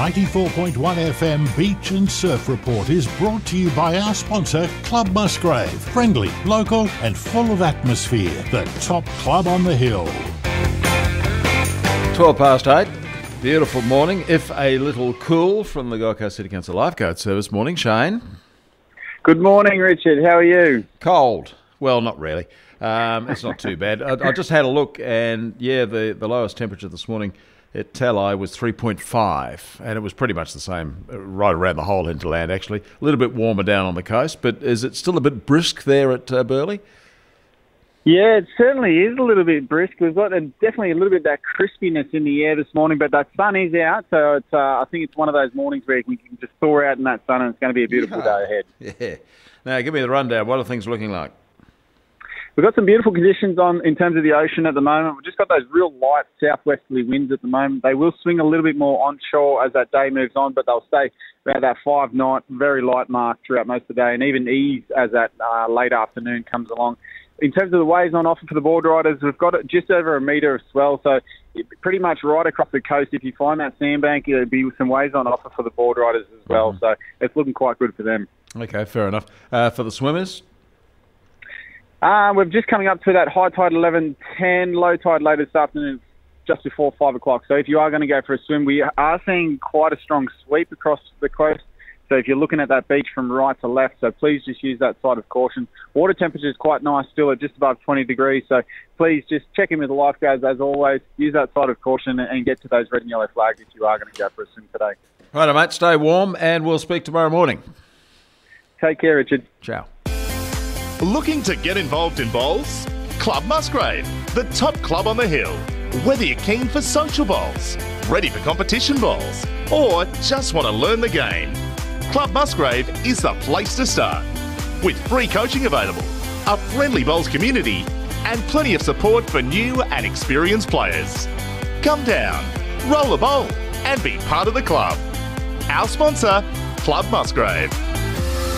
94.1 FM Beach and Surf Report is brought to you by our sponsor, Club Musgrave. Friendly, local and full of atmosphere. The top club on the hill. 8:12. Beautiful morning, if a little cool, from the Gold Coast City Council Lifeguard Service. Morning, Shane. Good morning, Richard. How are you? Cold. Well, not really. It's not too bad. I just had a look, and yeah, the lowest temperature this morning at Talai was 3.5, and it was pretty much the same right around the whole hinterland, actually. A little bit warmer down on the coast, but is it still a bit brisk there at Burleigh? Yeah, it certainly is a little bit brisk. We've got definitely a little bit of that crispiness in the air this morning, but that sun is out, so it's, I think it's one of those mornings where we can just thaw out in that sun, and it's going to be a beautiful day ahead. Yeah. Now, give me the rundown. What are things looking like? We've got some beautiful conditions on in terms of the ocean at the moment. We've just got those real light southwesterly winds at the moment. They will swing a little bit more onshore as that day moves on, but they'll stay around that 5 knot, very light mark throughout most of the day, and even ease as that late afternoon comes along. In terms of the waves on offer for the board riders, we've got just over a metre of swell, so pretty much right across the coast. If you find that sandbank, there'll be some waves on offer for the board riders as well, so it's looking quite good for them. Okay, fair enough. For the swimmers? We're just coming up to that high tide 11:10, low tide later this afternoon, just before 5 o'clock. So if you are going to go for a swim, we are seeing quite a strong sweep across the coast. So if you're looking at that beach from right to left, so please just use that side of caution. Water temperature is quite nice still at just above 20 degrees. So please just check in with the lifeguards as always. Use that side of caution and get to those red and yellow flags if you are going to go for a swim today. Right, mate. Stay warm, and we'll speak tomorrow morning. Take care, Richard. Ciao. Looking to get involved in bowls? Club Musgrave, the top club on the hill. Whether you're keen for social bowls, ready for competition bowls, or just want to learn the game, Club Musgrave is the place to start. With free coaching available, a friendly bowls community, and plenty of support for new and experienced players. Come down, roll a bowl, and be part of the club. Our sponsor, Club Musgrave.